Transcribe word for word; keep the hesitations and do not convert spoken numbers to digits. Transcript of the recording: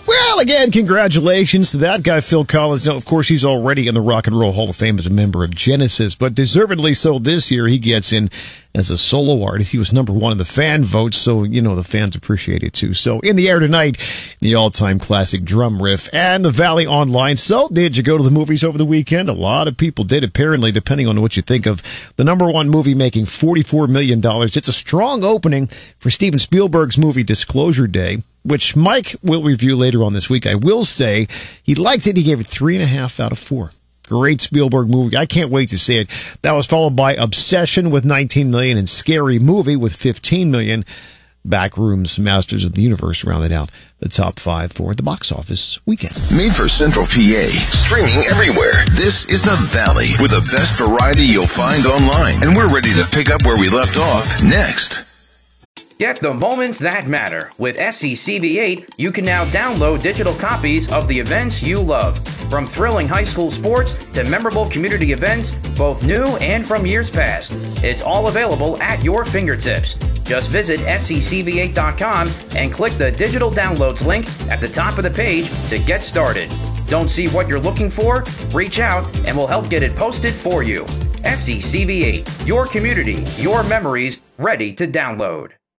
Well, again, congratulations to that guy, Phil Collins. Now, of course, he's already in the Rock and Roll Hall of Fame as a member of Genesis, but deservedly so this year. He gets in as a solo artist. He was number one in the fan votes, so, you know, the fans appreciate it, too. So, in the air tonight, the all-time classic drum riff and the Valley Online. So, did you go to the movies over the weekend? A lot of people did, apparently, depending on what you think of the number one movie making forty-four million dollars. It's a strong opening for Steven Spielberg's movie Disclosure Day, which Mike will review later on this week. I will say he liked it. He gave it three and a half out of four. Great Spielberg movie. I can't wait to see it. That was followed by Obsession with nineteen million and Scary Movie with fifteen million. Backrooms Masters of the Universe rounded out the top five for the box office weekend. Made for Central P A, streaming everywhere. This is The Valley with the best variety you'll find online. And we're ready to pick up where we left off next. Get the moments that matter. With S C C V eight, you can now download digital copies of the events you love. From thrilling high school sports to memorable community events, both new and from years past. It's all available at your fingertips. Just visit S C C V eight dot com and click the digital downloads link at the top of the page to get started. Don't see what you're looking for? Reach out and we'll help get it posted for you. S C C V eight, your community, your memories, ready to download.